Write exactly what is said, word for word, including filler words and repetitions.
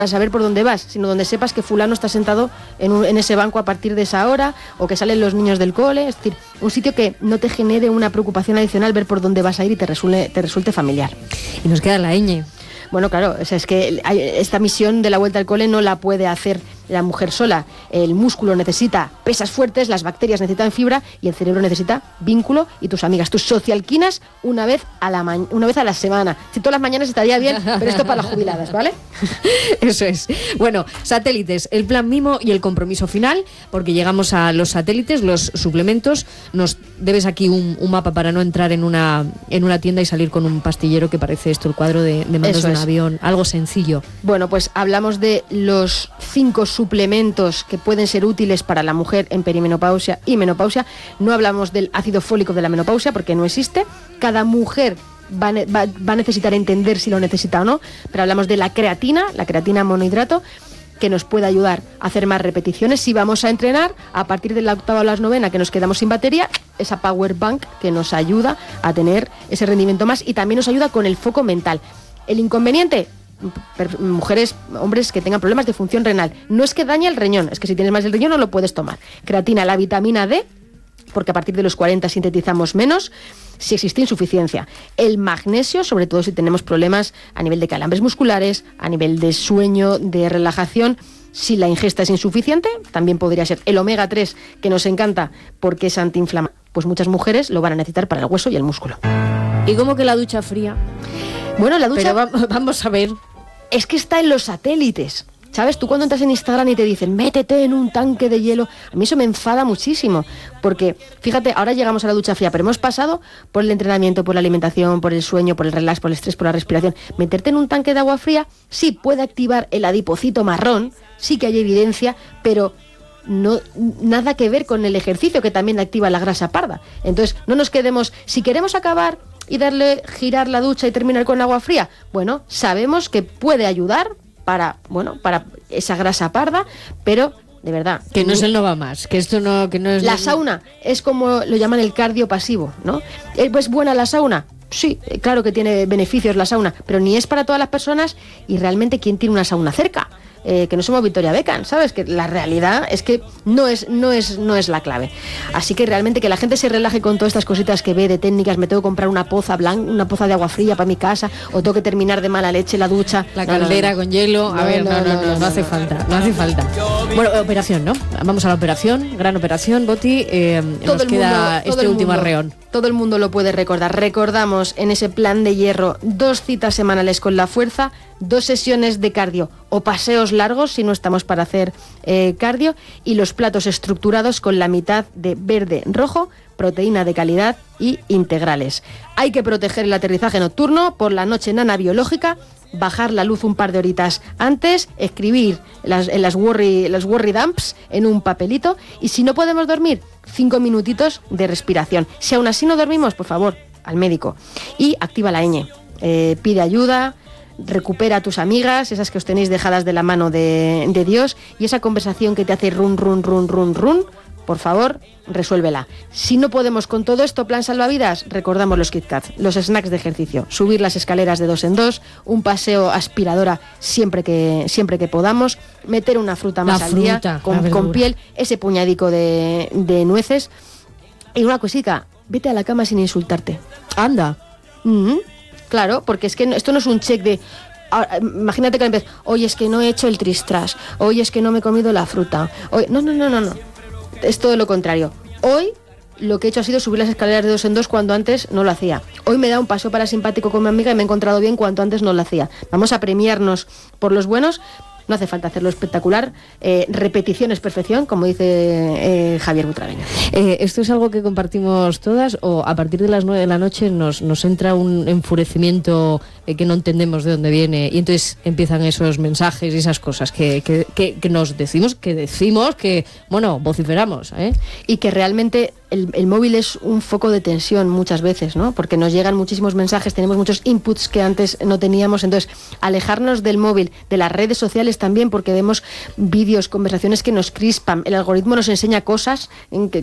a saber por dónde vas, sino donde sepas que fulano está sentado en, un, en ese banco a partir de esa hora, o que salen los niños del cole, es decir, un sitio que no te genere una preocupación adicional ver por dónde vas a ir y te resulte, te resulte familiar. Y nos queda la ñ. Bueno, claro, o sea, es que hay, esta misión de la vuelta al cole no la puede hacer la mujer sola. El músculo necesita pesas fuertes, las bacterias necesitan fibra y el cerebro necesita vínculo y tus amigas, tus socialquinas una vez a la ma- una vez a la semana. Si todas las mañanas estaría bien, pero esto para las jubiladas, ¿vale? Eso es. Bueno, satélites, el plan mimo y el compromiso final, porque llegamos a los satélites, los suplementos. Nos debes aquí un, un mapa para no entrar en una en una tienda y salir con un pastillero que parece esto el cuadro de, de mandos Eso de un es. avión. Algo sencillo. Bueno, pues hablamos de los cinco suplementos que pueden ser útiles para la mujer en perimenopausia y menopausia. No hablamos del ácido fólico de la menopausia porque no existe. Cada mujer va a, ne- va, va a necesitar entender si lo necesita o no, pero hablamos de la creatina, la creatina monohidrato, que nos puede ayudar a hacer más repeticiones. Si vamos a entrenar, a partir de la octava o la novena que nos quedamos sin batería, esa power bank que nos ayuda a tener ese rendimiento más y también nos ayuda con el foco mental. El inconveniente, per- mujeres, hombres que tengan problemas de función renal. No es que dañe el riñón, es que si tienes más el riñón no lo puedes tomar. Creatina, la vitamina D, porque a partir de los cuarenta sintetizamos menos, si existe insuficiencia. El magnesio, sobre todo si tenemos problemas a nivel de calambres musculares, a nivel de sueño, de relajación. Si la ingesta es insuficiente, también podría ser. El omega tres, que nos encanta porque es antiinflamatorio, pues muchas mujeres lo van a necesitar para el hueso y el músculo. ¿Y cómo que la ducha fría? Bueno, la ducha... Pero va- vamos a ver. Es que está en los satélites. ¿Sabes? Tú cuando entras en Instagram y te dicen, métete en un tanque de hielo, a mí eso me enfada muchísimo. Porque, fíjate, ahora llegamos a la ducha fría, pero hemos pasado por el entrenamiento, por la alimentación, por el sueño, por el relax, por el estrés, por la respiración. Meterte en un tanque de agua fría sí puede activar el adipocito marrón, sí que hay evidencia, pero no nada que ver con el ejercicio que también activa la grasa parda. Entonces, no nos quedemos, si queremos acabar y darle, girar la ducha y terminar con agua fría, bueno, sabemos que puede ayudar para, bueno, para esa grasa parda, pero de verdad Que no es el no va más, que esto no, que no es la sauna es como lo llaman el cardio pasivo, ¿no? ¿Es buena la sauna? Sí, claro que tiene beneficios la sauna, pero ni es para todas las personas y realmente ¿quién tiene una sauna cerca? Eh, que no somos Victoria Beckham, ¿sabes? Que la realidad es que no es, no es, no es la clave. Así que realmente que la gente se relaje con todas estas cositas que ve de técnicas, me tengo que comprar una poza blanca, una poza de agua fría para mi casa, o tengo que terminar de mala leche la ducha. La No, no, caldera no. con hielo, a No, ver, no no, no, no, no, no, no, hace no, falta, no. no hace falta. Bueno, operación, ¿no? Vamos a la operación, gran operación, Boti, eh, Todo nos el queda mundo, todo este el último mundo, arreón. Todo el mundo lo puede recordar. Recordamos en ese plan de hierro dos citas semanales con la fuerza, dos sesiones de cardio o paseos largos si no estamos para hacer eh, cardio, y los platos estructurados con la mitad de verde, rojo, proteína de calidad y integrales. Hay que proteger el aterrizaje nocturno, por la noche nana biológica, bajar la luz un par de horitas antes, escribir las, en las worry, las worry dumps en un papelito, y si no podemos dormir, cinco minutitos de respiración. Si aún así no dormimos, por favor, al médico. Y activa la ñ. Eh, pide ayuda, recupera a tus amigas, esas que os tenéis dejadas de la mano de, de Dios, y esa conversación que te hace run, run, run, run, run, por favor, resuélvela. Si no podemos con todo esto, plan salvavidas, recordamos los Kit Kat, los snacks de ejercicio, subir las escaleras de dos en dos, un paseo aspiradora siempre que, siempre que podamos, meter una fruta más La al día, fruta, la con, verdura. con piel, ese puñadico de, de nueces. Y una cosita, vete a la cama sin insultarte. Anda. Mm, claro, porque es que no- esto no es un check de... ahora, imagínate que empiezas, oye, es que no he hecho el tris-tras, oye, es que no me he comido la fruta. Oye, no, no, no, no, no. Es todo lo contrario. Hoy lo que he hecho ha sido subir las escaleras de dos en dos cuando antes no lo hacía. Hoy me da un paseo parasimpático con mi amiga y me he encontrado bien cuando antes no lo hacía. Vamos a premiarnos por los buenos. No hace falta hacerlo espectacular. Eh, repetición es perfección, como dice eh, Javier Butragueño. Eh, ¿Esto es algo que compartimos todas o a partir de las nueve de la noche nos, nos entra un enfurecimiento eh, que no entendemos de dónde viene y entonces empiezan esos mensajes y esas cosas que, que, que, que nos decimos, que decimos, que, bueno, vociferamos, ¿eh? Y que realmente el, el móvil es un foco de tensión muchas veces, ¿no? Porque nos llegan muchísimos mensajes, tenemos muchos inputs que antes no teníamos, entonces alejarnos del móvil, de las redes sociales también, porque vemos vídeos, conversaciones que nos crispan, el algoritmo nos enseña cosas en que